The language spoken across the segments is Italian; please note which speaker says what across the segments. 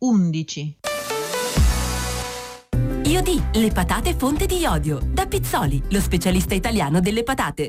Speaker 1: 11.
Speaker 2: Iodi, le patate fonte di iodio. Da Pizzoli, lo specialista italiano delle patate.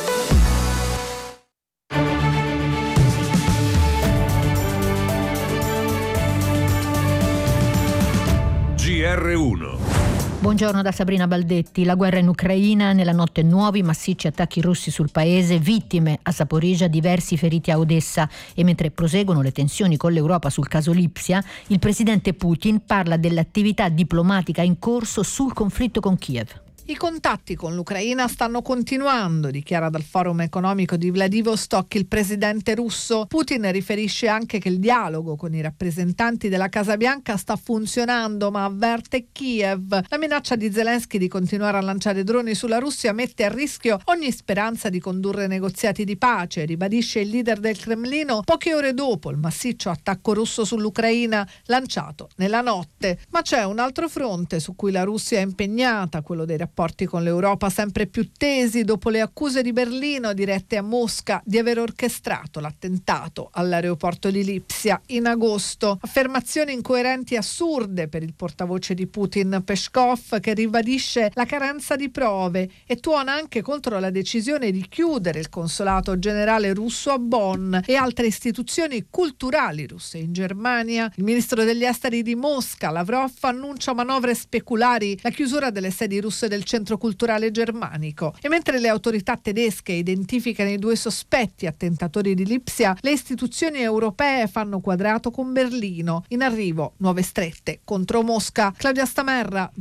Speaker 3: GR1.
Speaker 4: Buongiorno da Sabrina Baldetti. La guerra in Ucraina, nella notte nuovi massicci attacchi russi sul paese, vittime a Zaporizhzhia, diversi feriti a Odessa, e mentre proseguono le tensioni con l'Europa sul caso Lipsia, il presidente Putin parla dell'attività diplomatica in corso sul conflitto con Kiev.
Speaker 5: I contatti con l'Ucraina stanno continuando, dichiara dal Forum economico di Vladivostok il presidente russo. Putin riferisce anche che il dialogo con i rappresentanti della Casa Bianca sta funzionando, ma avverte Kiev. La minaccia di Zelensky di continuare a lanciare droni sulla Russia mette a rischio ogni speranza di condurre negoziati di pace, ribadisce il leader del Cremlino poche ore dopo il massiccio attacco russo sull'Ucraina lanciato nella notte. Ma c'è un altro fronte su cui la Russia è impegnata, quello dei rapporti con l'Europa sempre più tesi dopo le accuse di Berlino dirette a Mosca di aver orchestrato l'attentato all'aeroporto di Lipsia in agosto. Affermazioni incoerenti e assurde per il portavoce di Putin Peskov, che ribadisce la carenza di prove e tuona anche contro la decisione di chiudere il consolato generale russo a Bonn e altre istituzioni culturali russe in Germania. Il ministro degli esteri di Mosca, Lavrov, annuncia manovre speculari, la chiusura delle sedi russe del Centro Culturale Germanico. E mentre le autorità tedesche identificano i 2 sospetti attentatori di Lipsia, le istituzioni europee fanno quadrato con Berlino. In arrivo nuove strette contro Mosca. Claudia Stamerra,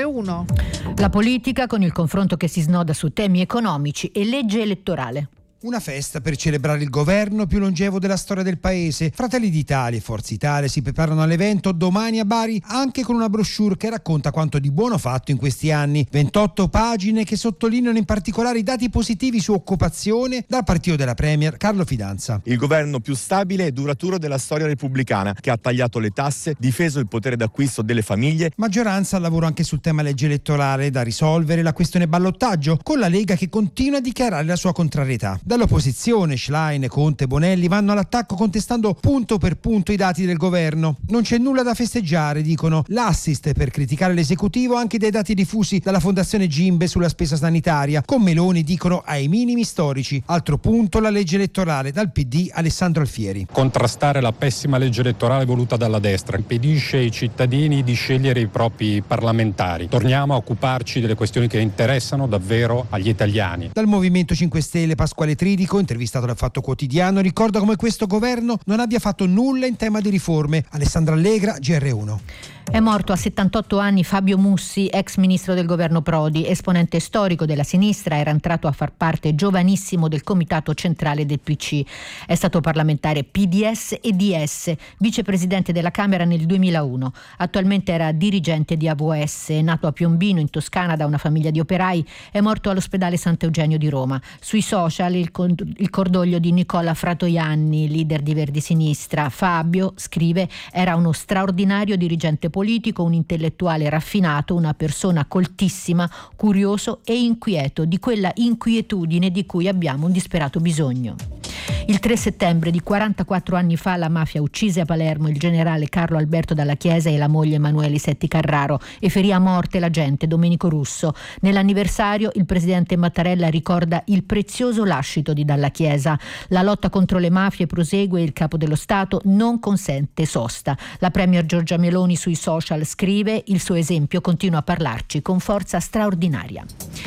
Speaker 5: GR1.
Speaker 4: La politica con il confronto che si snoda su temi economici e legge elettorale.
Speaker 6: Una festa per celebrare il governo più longevo della storia del paese. Fratelli d'Italia e Forza Italia si preparano all'evento domani a Bari, anche con una brochure che racconta quanto di buono fatto in questi anni. 28 pagine che sottolineano in particolare i dati positivi su occupazione dal partito della Premier Carlo Fidanza.
Speaker 7: Il governo più stabile e duraturo della storia repubblicana, che ha tagliato le tasse, difeso il potere d'acquisto delle famiglie.
Speaker 6: Maggioranza al lavoro anche sul tema legge elettorale, da risolvere la questione ballottaggio, con la Lega che continua a dichiarare la sua contrarietà. Dall'opposizione, Schlein, Conte, Bonelli vanno all'attacco contestando punto per punto i dati del governo. Non c'è nulla da festeggiare, dicono. L'assist per criticare l'esecutivo anche dai dati diffusi dalla Fondazione Gimbe sulla spesa sanitaria. Con Meloni, dicono, ai minimi storici. Altro punto, la legge elettorale. Dal PD, Alessandro Alfieri.
Speaker 8: Contrastare la pessima legge elettorale voluta dalla destra impedisce ai cittadini di scegliere i propri parlamentari. Torniamo a occuparci delle questioni che interessano davvero agli italiani.
Speaker 6: Dal Movimento 5 Stelle, Pasquale Tridico, intervistato dal Fatto Quotidiano, ricorda come questo governo non abbia fatto nulla in tema di riforme. Alessandra Allegra, GR1.
Speaker 4: È morto a 78 anni Fabio Mussi, ex ministro del governo Prodi, esponente storico della sinistra, era entrato a far parte giovanissimo del comitato centrale del PC. È stato parlamentare PDS e DS, vicepresidente della Camera nel 2001. Attualmente era dirigente di AVS, nato a Piombino in Toscana da una famiglia di operai, è morto all'ospedale Sant'Eugenio di Roma. Sui social il cordoglio di Nicola Fratoianni, leader di Verdi Sinistra. Fabio, scrive, era uno straordinario dirigente politico, un intellettuale raffinato, una persona coltissima, curioso e inquieto, di quella inquietudine di cui abbiamo un disperato bisogno. Il 3 settembre di 44 anni fa la mafia uccise a Palermo il generale Carlo Alberto Dalla Chiesa e la moglie Emanuele Setti Carraro e ferì a morte l'agente Domenico Russo. Nell'anniversario il presidente Mattarella ricorda il prezioso lascito di Dalla Chiesa. La lotta contro le mafie prosegue e il capo dello Stato non consente sosta. La premier Giorgia Meloni sui social scrive: il suo esempio continua a parlarci con forza straordinaria.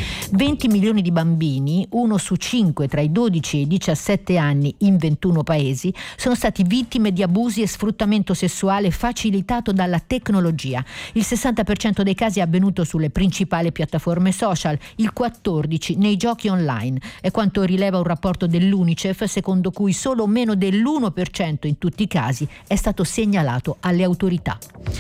Speaker 4: 20 milioni di bambini, 1 su 5 tra i 12 e i 17 anni in 21 paesi, sono stati vittime di abusi e sfruttamento sessuale facilitato dalla tecnologia. Il 60% dei casi è avvenuto sulle principali piattaforme social, il 14% nei giochi online. È quanto rileva un rapporto dell'UNICEF, secondo cui solo meno dell'1% in tutti i casi è stato segnalato alle autorità.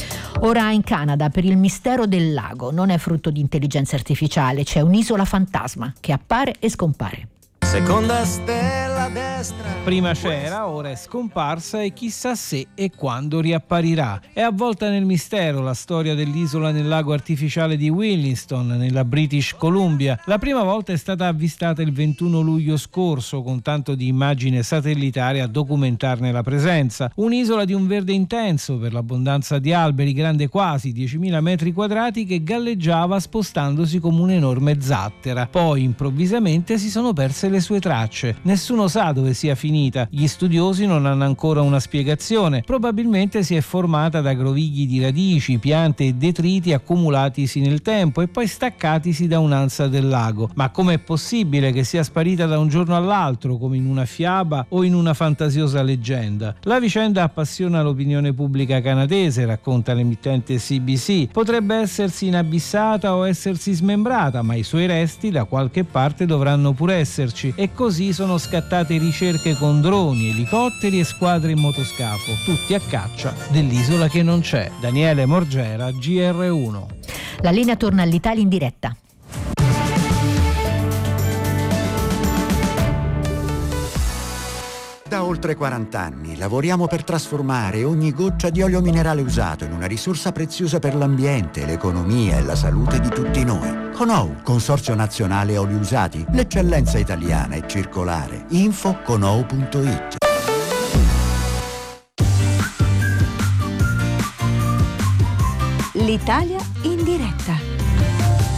Speaker 4: Ora in Canada, per il mistero del lago, non è frutto di intelligenza artificiale, c'è un'isola fantasma che appare e scompare.
Speaker 1: seconda stella a destra.
Speaker 3: Prima c'era, ora è scomparsa e chissà se e quando riapparirà. È avvolta nel mistero la storia dell'isola nel lago artificiale di Williston, nella British Columbia. La prima volta è stata avvistata il 21 luglio scorso, con tanto di immagine satellitare a documentarne la presenza. Un'isola di un verde intenso per l'abbondanza di alberi, grande quasi 10.000 metri quadrati, che galleggiava spostandosi come un'enorme zattera. Poi improvvisamente si sono perse le sue tracce. Nessuno sa dove sia finita. Gli studiosi non hanno ancora una spiegazione. Probabilmente si è formata da grovigli di radici, piante e detriti accumulatisi nel tempo e poi staccatisi da un'ansa del lago. Ma com'è possibile che sia sparita da un giorno all'altro, come in una fiaba o in una fantasiosa leggenda? La vicenda appassiona l'opinione pubblica canadese, racconta l'emittente CBC. Potrebbe essersi inabissata o essersi smembrata, ma i suoi resti da qualche parte dovranno pure esserci, e così sono scattate ricerche con droni, elicotteri e squadre in motoscafo, tutti a caccia dell'isola che non c'è. Daniele Morgera, GR1.
Speaker 4: La linea torna all'Italia in diretta.
Speaker 9: Da oltre 40 anni lavoriamo per trasformare ogni goccia di olio minerale usato in una risorsa preziosa per l'ambiente, l'economia e la salute di tutti noi. Conou, Consorzio Nazionale Oli Usati, l'eccellenza italiana e circolare. Info conou.it.
Speaker 10: L'Italia in diretta.